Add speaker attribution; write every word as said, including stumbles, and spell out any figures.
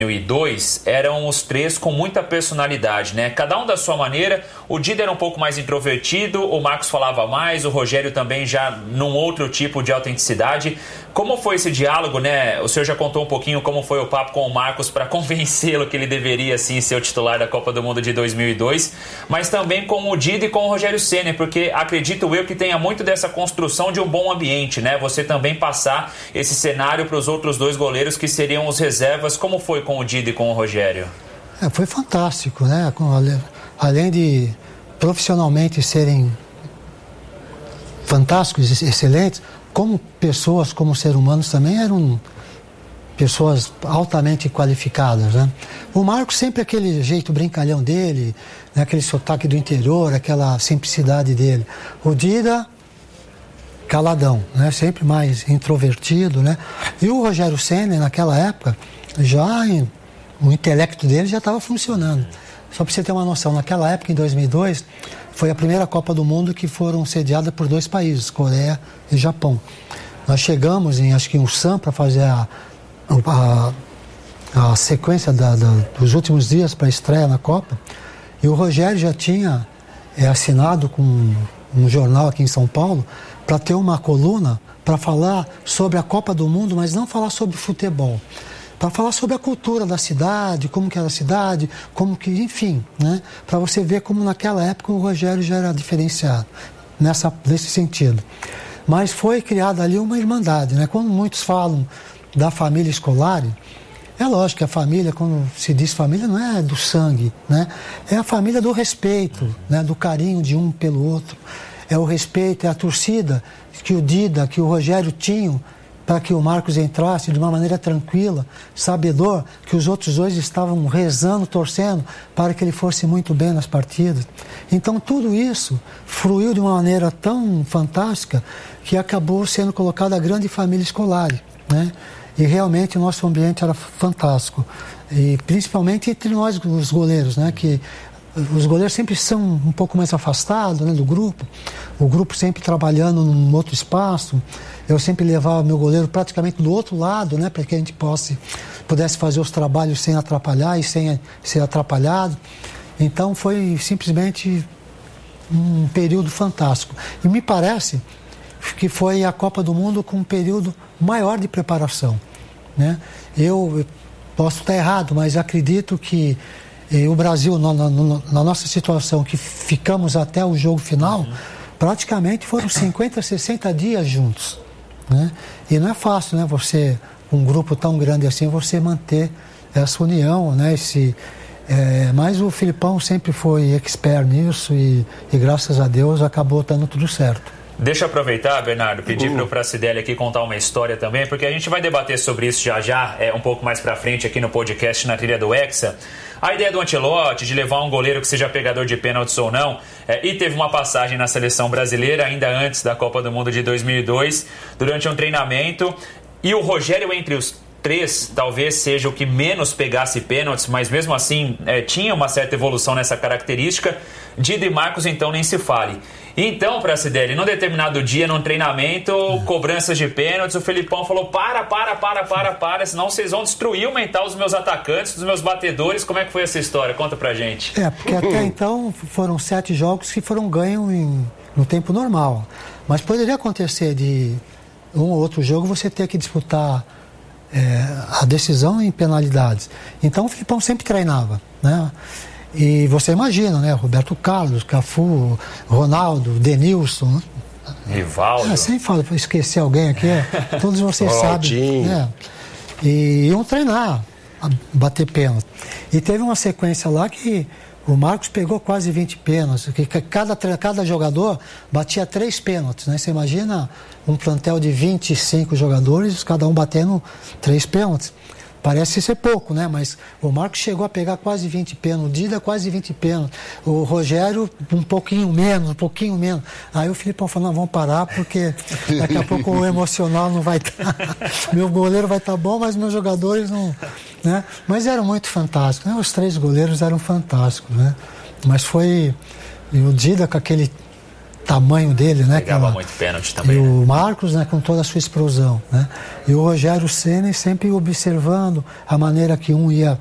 Speaker 1: dois mil e dois eram os três com muita personalidade, né? Cada um da sua maneira. O Dida era um pouco mais introvertido, o Marcos falava mais, o Rogério também já num outro tipo de autenticidade. Como foi esse diálogo, né? O senhor já contou um pouquinho como foi o papo com o Marcos para convencê-lo que ele deveria sim ser o titular da Copa do Mundo de dois mil e dois, mas também com o Dida e com o Rogério Ceni, porque acredito eu que tenha muito dessa construção de um bom ambiente, né? Você também passar esse cenário para os outros dois goleiros que seriam os reservas. Como foi com o Dida e com o Rogério?
Speaker 2: É, foi fantástico, né? Além de profissionalmente serem fantásticos, excelentes, como pessoas, como seres humanos também eram pessoas altamente qualificadas, né? O Marcos sempre aquele jeito brincalhão dele, né? Aquele sotaque do interior, aquela simplicidade dele. O Dida, caladão, né? Sempre mais introvertido, né? E o Rogério Ceni, naquela época, já em, o intelecto dele já estava funcionando. Só para você ter uma noção, naquela época, em dois mil e dois, foi a primeira Copa do Mundo que foram sediadas por dois países, Coreia e Japão. Nós chegamos em, acho que em Ulsan, para fazer a, a, a sequência da, da, dos últimos dias para a estreia na Copa, e o Rogério já tinha é, assinado com um, um jornal aqui em São Paulo para ter uma coluna para falar sobre a Copa do Mundo, mas não falar sobre futebol. Para falar sobre a cultura da cidade, como que era a cidade, como que, enfim, né? Para você ver como naquela época o Rogério já era diferenciado nessa, nesse sentido. Mas foi criada ali uma irmandade, né? Quando muitos falam da família escolar, é lógico que a família, quando se diz família, não é do sangue, né? É a família do respeito, né? Do carinho de um pelo outro. É o respeito, é a torcida que o Dida, que o Rogério tinham, para que o Marcos entrasse de uma maneira tranquila, sabedor que os outros dois estavam rezando, torcendo para que ele fosse muito bem nas partidas. Então tudo isso fluiu de uma maneira tão fantástica que acabou sendo colocada a grande família escolar, né? E realmente o nosso ambiente era fantástico, e principalmente entre nós os goleiros, né? Que os goleiros sempre são um pouco mais afastados, né, do grupo, o grupo sempre trabalhando num outro espaço. Eu sempre levava meu goleiro praticamente do outro lado, né, para que a gente possa, pudesse fazer os trabalhos sem atrapalhar e sem ser atrapalhado. Então foi simplesmente um período fantástico. E me parece que foi a Copa do Mundo com um período maior de preparação, né? Eu posso estar errado, mas acredito que E o Brasil, na, na, na nossa situação, que ficamos até o jogo final, uhum. praticamente foram cinquenta, sessenta dias juntos, né? E não é fácil, né? Você, um grupo tão grande assim, você manter essa união, né? Esse, é, mas o Filipão sempre foi expert nisso e, e graças a Deus acabou dando tudo certo.
Speaker 1: Deixa eu aproveitar, Bernardo, pedir uhum. para o Pracidelli aqui contar uma história também, porque a gente vai debater sobre isso já já, é, um pouco mais para frente aqui no podcast Na Trilha do Hexa. A ideia do Ancelotti de levar um goleiro que seja pegador de pênaltis ou não, é, e teve uma passagem na seleção brasileira ainda antes da Copa do Mundo de dois mil e dois, durante um treinamento, e o Rogério entre os três talvez seja o que menos pegasse pênaltis, mas mesmo assim é, tinha uma certa evolução nessa característica. Dida e Marcos então nem se fale. Então, Pracidelli, num determinado dia, num treinamento, é. cobranças de pênaltis, o Felipão falou, para, para, para, para, para, senão vocês vão destruir o mental dos meus atacantes, dos meus batedores. Como é que foi essa história? Conta pra gente.
Speaker 2: É, porque até então foram sete jogos que foram ganhos em, no tempo normal. Mas poderia acontecer de um ou outro jogo você ter que disputar é, a decisão em penalidades. Então o Felipão sempre treinava, né? E você imagina, né? Roberto Carlos, Cafu, Ronaldo, Denilson.
Speaker 1: Rivaldo.
Speaker 2: Ah, sem falar, para esquecer alguém aqui, é, todos vocês sabem. Né? E iam treinar, bater pênalti. E teve uma sequência lá que o Marcos pegou quase vinte pênaltis, que cada, cada jogador batia três pênaltis, né? Você imagina um plantel de vinte e cinco jogadores, cada um batendo três pênaltis. Parece ser pouco, né? Mas o Marcos chegou a pegar quase vinte pênaltis, o Dida quase vinte pênaltis, o Rogério um pouquinho menos, um pouquinho menos. Aí o Filipão falou, não, vamos parar, porque daqui a pouco o emocional não vai estar. Meu goleiro vai estar bom, mas meus jogadores não. Né? Mas eram muito fantásticos, né? Os três goleiros eram fantásticos, né? Mas foi o Dida com aquele tamanho dele, né?
Speaker 1: Pegava
Speaker 2: Aquela,
Speaker 1: muito pênalti também.
Speaker 2: E
Speaker 1: né?
Speaker 2: o Marcos, né, com toda a sua explosão, né? E o Rogério Ceni sempre observando a maneira que um ia